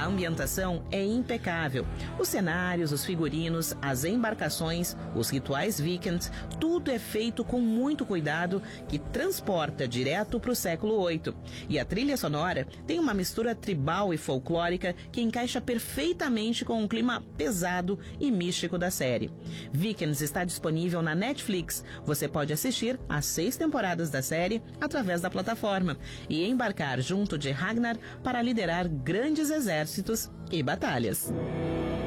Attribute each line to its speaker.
Speaker 1: ambientação é impecável. Os cenários, os figurinos, as embarcações, os rituais vikings, tudo é feito com muito cuidado, que transporta direto para o século VIII. E a trilha sonora tem uma mistura tribal e folclórica que encaixa perfeitamente com o clima pesado e místico da série. Vikings está disponível na Netflix. Você pode assistir às 6 temporadas da série através da plataforma e embarcar junto de Ragnar para liderar grandes exércitos e batalhas.